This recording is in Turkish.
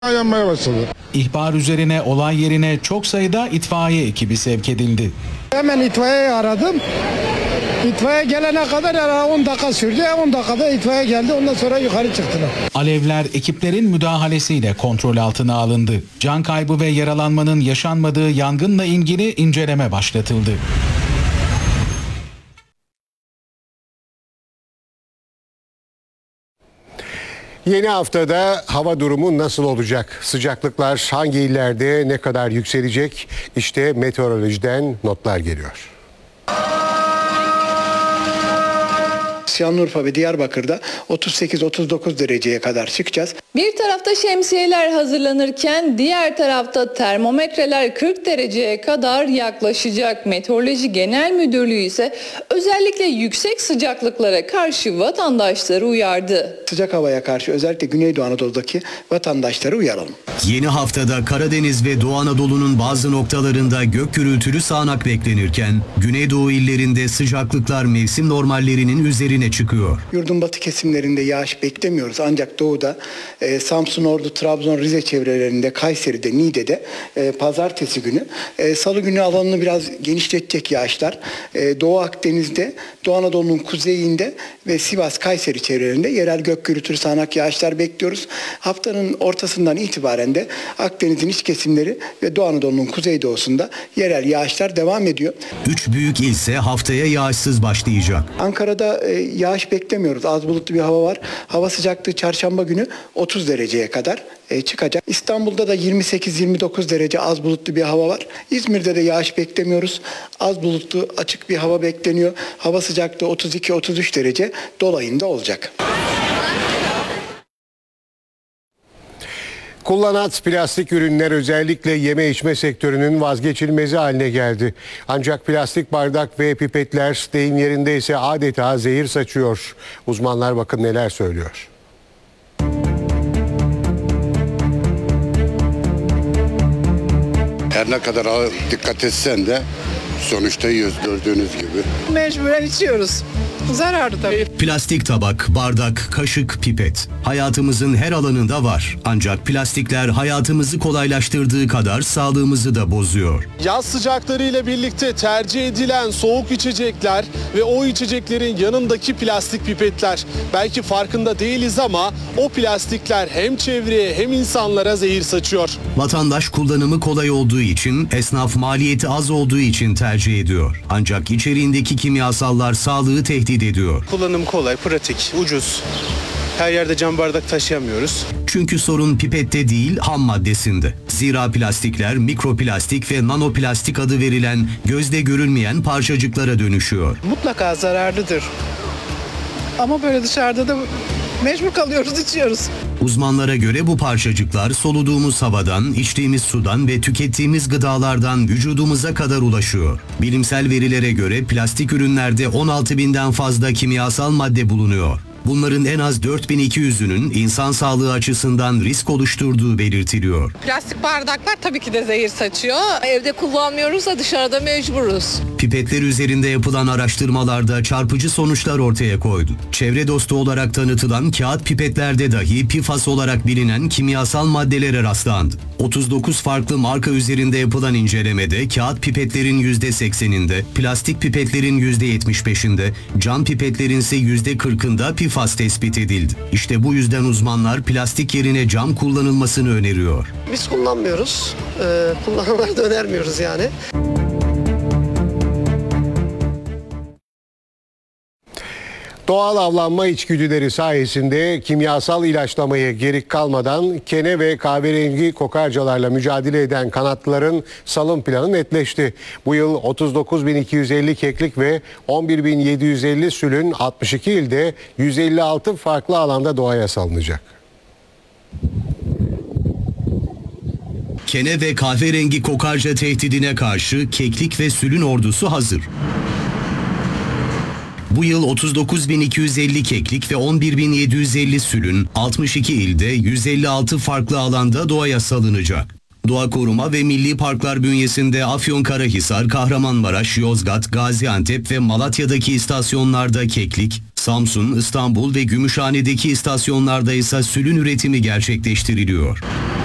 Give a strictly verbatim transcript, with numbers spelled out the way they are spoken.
Yanmaya başladı. İhbar üzerine olay yerine çok sayıda itfaiye ekibi sevk edildi. Hemen itfaiyeyi aradım. İtfaiye gelene kadar yani on dakika sürdü. on dakikada itfaiye geldi. Ondan sonra yukarı çıktılar. Alevler ekiplerin müdahalesiyle kontrol altına alındı. Can kaybı ve yaralanmanın yaşanmadığı yangınla ilgili inceleme başlatıldı. Yeni haftada hava durumu nasıl olacak? Sıcaklıklar hangi illerde ne kadar yükselecek? İşte meteorolojiden notlar geliyor. Şanlıurfa ve Diyarbakır'da otuz sekiz otuz dokuz dereceye kadar çıkacağız. Bir tarafta şemsiyeler hazırlanırken diğer tarafta termometreler kırk dereceye kadar yaklaşacak. Meteoroloji Genel Müdürlüğü ise özellikle yüksek sıcaklıklara karşı vatandaşları uyardı. Sıcak havaya karşı özellikle Güneydoğu Anadolu'daki vatandaşları uyaralım. Yeni haftada Karadeniz ve Doğu Anadolu'nun bazı noktalarında gök gürültülü sağanak beklenirken Güneydoğu illerinde sıcaklıklar mevsim normallerinin üzerine çıkıyor. Yurdun batı kesimlerinde yağış beklemiyoruz ancak doğuda e, Samsun, Ordu, Trabzon, Rize çevrelerinde, Kayseri'de, Niğde'de e, pazartesi günü, e, salı günü alanını biraz genişletecek yağışlar. E, Doğu Akdeniz'de, Doğu Anadolu'nun kuzeyinde ve Sivas, Kayseri çevrelerinde yerel gök gürültülü sağanak yağışlar bekliyoruz. Haftanın ortasından itibaren de Akdeniz'in iç kesimleri ve Doğu Anadolu'nun kuzeydoğusunda yerel yağışlar devam ediyor. Üç büyük il ise haftaya yağışsız başlayacak. Ankara'da e, yağış beklemiyoruz. Az bulutlu bir hava var. Hava sıcaklığı çarşamba günü otuz dereceye kadar e, çıkacak. İstanbul'da da yirmi sekiz yirmi dokuz derece az bulutlu bir hava var. İzmir'de de yağış beklemiyoruz. Az bulutlu açık bir hava bekleniyor. Hava sıcaklığı otuz iki otuz üç derece dolayında olacak. Kullanat plastik ürünler özellikle yeme içme sektörünün vazgeçilmezi haline geldi. Ancak plastik bardak ve pipetler deyim yerindeyse adeta zehir saçıyor. Uzmanlar bakın neler söylüyor. Her ne kadar dikkat etsen de sonuçta yiyoruz gördüğünüz gibi. Mecburen içiyoruz. Zararlı tabii. Plastik tabak, bardak, kaşık, pipet. Hayatımızın her alanında var. Ancak plastikler hayatımızı kolaylaştırdığı kadar sağlığımızı da bozuyor. Yaz sıcakları ile birlikte tercih edilen soğuk içecekler ve o içeceklerin yanındaki plastik pipetler. Belki farkında değiliz ama o plastikler hem çevreye hem insanlara zehir saçıyor. Vatandaş kullanımı kolay olduğu için, esnaf maliyeti az olduğu için tercih ediyor. Ancak içeriğindeki kimyasallar sağlığı tehdit ediyor. Kullanım kolay, pratik, ucuz. Her yerde cam bardak taşıyamıyoruz. Çünkü sorun pipette değil, ham maddesinde. Zira plastikler mikroplastik ve nanoplastik adı verilen gözde görülmeyen parçacıklara dönüşüyor. Mutlaka zararlıdır. Ama böyle dışarıda da mecbur kalıyoruz, içiyoruz. Uzmanlara göre bu parçacıklar soluduğumuz havadan, içtiğimiz sudan ve tükettiğimiz gıdalardan vücudumuza kadar ulaşıyor. Bilimsel verilere göre plastik ürünlerde on altı binden fazla kimyasal madde bulunuyor. Bunların en az dört bin iki yüzünün insan sağlığı açısından risk oluşturduğu belirtiliyor. Plastik bardaklar tabii ki de zehir saçıyor. Evde kullanmıyoruz da dışarıda mecburuz. Pipetler üzerinde yapılan araştırmalarda çarpıcı sonuçlar ortaya koydu. Çevre dostu olarak tanıtılan kağıt pipetlerde dahi P F A S olarak bilinen kimyasal maddelere rastlandı. otuz dokuz farklı marka üzerinde yapılan incelemede kağıt pipetlerin yüzde sekseninde, plastik pipetlerin yüzde yetmiş beşinde, cam pipetlerin ise yüzde kırkında P F A S tespit edildi. İşte bu yüzden uzmanlar plastik yerine cam kullanılmasını öneriyor. Biz kullanmıyoruz. Ee, kullananları da önermiyoruz yani. Doğal avlanma içgüdüleri sayesinde kimyasal ilaçlamaya gerek kalmadan kene ve kahverengi kokarcalarla mücadele eden kanatlıların salım planı netleşti. Bu yıl otuz dokuz bin iki yüz elli keklik ve on bir bin yedi yüz elli sülün altmış iki ilde yüz elli altı farklı alanda doğaya salınacak. Kene ve kahverengi kokarca tehdidine karşı keklik ve sülün ordusu hazır. Bu yıl otuz dokuz bin iki yüz elli keklik ve on bir bin yedi yüz elli sülün altmış iki ilde yüz elli altı farklı alanda doğaya salınacak. Doğa Koruma ve Milli Parklar bünyesinde Afyonkarahisar, Kahramanmaraş, Yozgat, Gaziantep ve Malatya'daki istasyonlarda keklik, Samsun, İstanbul ve Gümüşhane'deki istasyonlarda ise sülün üretimi gerçekleştiriliyor.